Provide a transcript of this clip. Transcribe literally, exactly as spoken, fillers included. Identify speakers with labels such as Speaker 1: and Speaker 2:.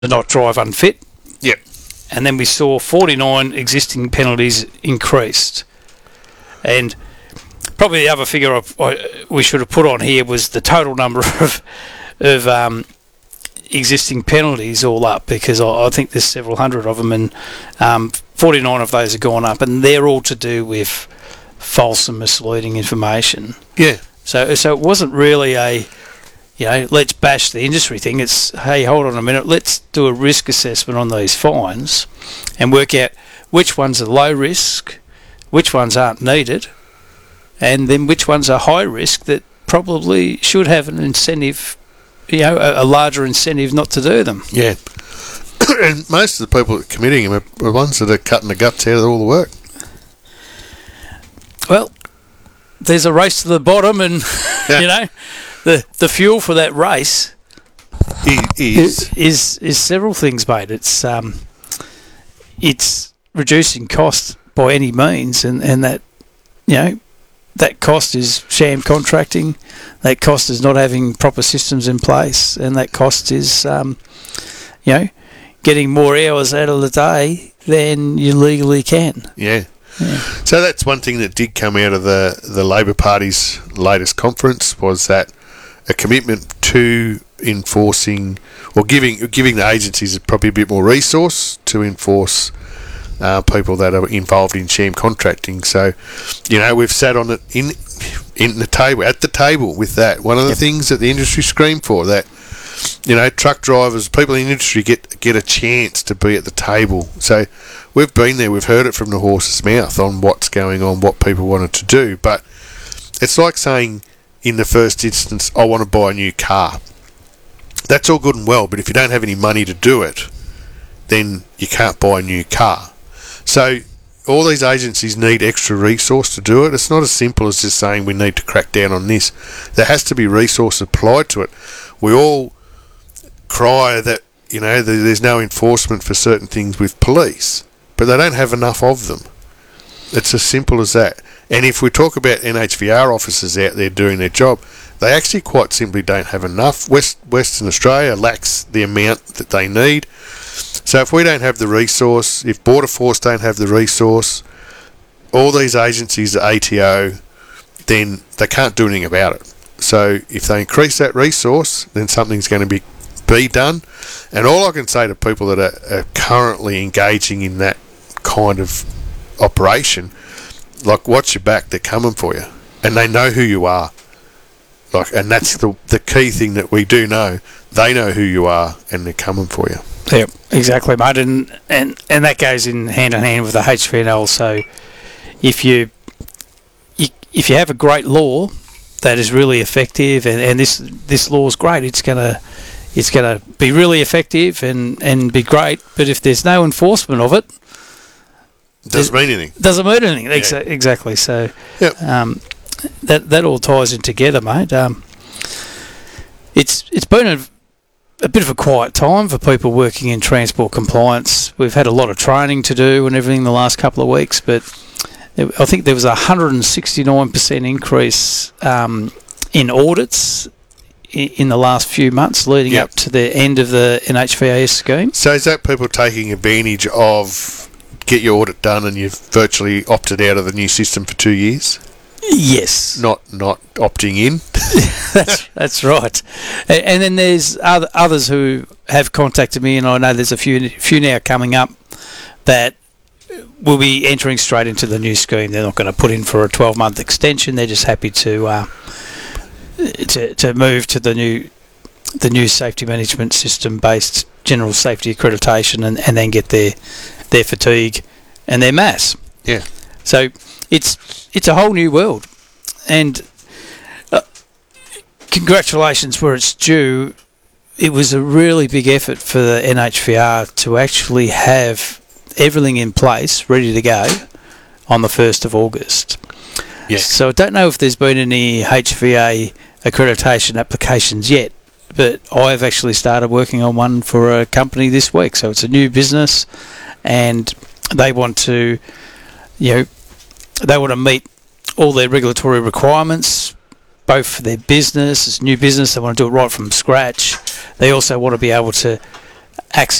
Speaker 1: not drive unfit.
Speaker 2: Yep.
Speaker 1: And then we saw forty-nine existing penalties increased. And probably the other figure I, I, we should have put on here was the total number of of um, existing penalties all up, because I, I think there's several hundred of them, and um, forty-nine of those have gone up, and they're all to do with false and misleading information.
Speaker 2: Yeah.
Speaker 1: So so it wasn't really a, you know, let's bash the industry thing. It's, hey, hold on a minute, let's do a risk assessment on these fines and work out which ones are low risk, which ones aren't needed, and then which ones are high risk that probably should have an incentive, you know, a, a larger incentive not to do them.
Speaker 2: Yeah. And most of the people that are committing them are, are ones that are cutting the guts out of all the work.
Speaker 1: Well, there's a race to the bottom, and,
Speaker 2: Yeah.
Speaker 1: you know, the the fuel for that race
Speaker 2: Is, is
Speaker 1: is is several things, mate. It's um, it's reducing cost by any means, and, and that, you know, that cost is sham contracting, that cost is not having proper systems in place, and that cost is, um, you know, getting more hours out of the day than you legally can.
Speaker 2: yeah.
Speaker 1: Yeah.
Speaker 2: So that's one thing that did come out of the, the Labor Party's latest conference, was that a commitment to enforcing, or giving giving the agencies probably a bit more resource to enforce uh, people that are involved in sham contracting. So, you know, we've sat on it in in the table at the table with that. One of the
Speaker 1: Yep.
Speaker 2: things that the industry screamed for, that, you know, truck drivers, people in the industry get get a chance to be at the table. So we've been there, we've heard it from the horse's mouth on what's going on, what people wanted to do. But it's like saying, in the first instance, I want to buy a new car. That's all good and well, but if you don't have any money to do it, then you can't buy a new car. So all these agencies need extra resource to do it. It's not as simple as just saying we need to crack down on this. There has to be resource applied to it. We all cry that, you know, there's no enforcement for certain things with police, but they don't have enough of them. It's as simple as that. And if we talk about N H V R officers out there doing their job, they actually quite simply don't have enough. West, Western Australia lacks the amount that they need. So if we don't have the resource, if Border Force don't have the resource, all these agencies are A T O, then they can't do anything about it. So if they increase that resource, then something's going to be be done. And all I can say to people that are, are currently engaging in that kind of operation, like, watch your back, they're coming for you, and they know who you are. Like, and that's the the key thing that we do know. They know who you are, and they're coming for you.
Speaker 1: Yeah, exactly, mate, and, and and that goes in hand in hand with the H V N L. So if you, you if you have a great law that is really effective, and, and this this law is great, it's gonna it's gonna be really effective and, and be great. But if there's no enforcement of it,
Speaker 2: Doesn't mean anything.
Speaker 1: doesn't mean anything.
Speaker 2: Yeah.
Speaker 1: Exa- exactly. So
Speaker 2: Yep.
Speaker 1: um, that that all ties in together, mate. Um, it's it's been a a bit of a quiet time for people working in transport compliance. We've had a lot of training to do and everything the last couple of weeks, but I think there was a one hundred sixty-nine percent increase um, in audits i- in the last few months leading
Speaker 2: Yep.
Speaker 1: up to the end of the N H V A S scheme.
Speaker 2: So is that people taking advantage of get your audit done and you've virtually opted out of the new system for two years?
Speaker 1: Yes.
Speaker 2: Not not opting in?
Speaker 1: that's, that's right. A- And then there's other, others who have contacted me, and I know there's a few few now coming up that will be entering straight into the new scheme. They're not going to put in for a twelve-month extension. They're just happy to uh, to to move to the new the new safety management system based general safety accreditation, and, and then get their their fatigue and their mass.
Speaker 2: Yeah.
Speaker 1: So it's it's a whole new world, and uh, congratulations where it's due. It was a really big effort for the N H V R to actually have everything in place, ready to go on the first of August.
Speaker 2: Yes.
Speaker 1: So I don't know if there's been any H V A accreditation applications yet, but I've actually started working on one for a company this week. So it's a new business, and they want to, you know, they want to meet all their regulatory requirements, both for their business, it's new business, they want to do it right from scratch. They also want to be able to access